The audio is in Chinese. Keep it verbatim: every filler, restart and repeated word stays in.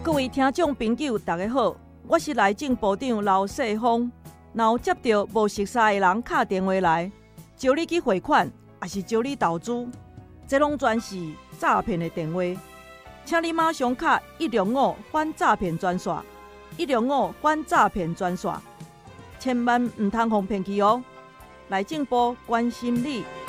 各位听众朋友，大家好，我是内政部长刘世芳。若有接到无熟悉的人打电话来，招你去汇款，还是招你投资，这拢全是诈骗的电话。请你马上卡一零五反诈骗专线，一零五反诈骗专线，千万唔通互骗去哦。内政部关心你。